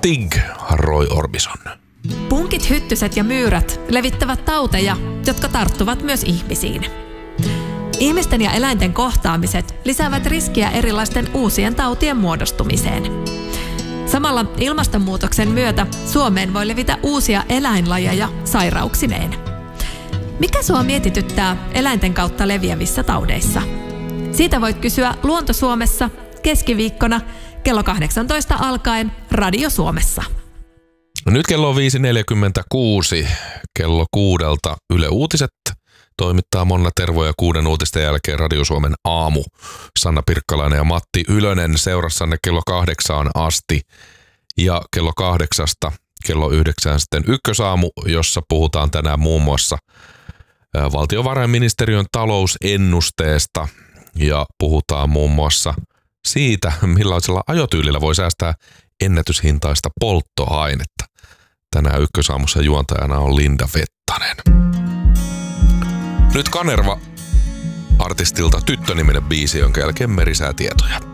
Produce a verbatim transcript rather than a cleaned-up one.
Stig, Roy Orbison. Punkit, hyttyset ja myyrät levittävät tauteja, jotka tarttuvat myös ihmisiin. Ihmisten ja eläinten kohtaamiset lisäävät riskiä erilaisten uusien tautien muodostumiseen. Samalla ilmastonmuutoksen myötä Suomeen voi levitä uusia eläinlajeja sairauksineen. Mikä sua mietityttää eläinten kautta leviävissä taudeissa? Siitä voit kysyä Luonto Suomessa keskiviikkona kello kahdeksantoista alkaen Radio Suomessa. Nyt kello on viisi neljäkymmentäkuusi. Kello kuudelta Yle Uutiset toimittaa Monna Tervo ja kuuden uutisten jälkeen Radio Suomen aamu. Sanna Pirkkalainen ja Matti Ylönen seurassanne kello kahdeksaan asti. Ja kello kahdeksasta kello yhdeksään sitten ykkösaamu, jossa puhutaan tänään muun muassa valtiovarainministeriön talousennusteesta ja puhutaan muun muassa siitä, millaisella ajotyylillä voi säästää ennätyshintaista polttoainetta. Tänään ykkösaamussa juontajana on Linda Vettanen. Nyt Kanerva artistilta Tyttö-niminen biisi, jonka jälkeen merisäätietoja.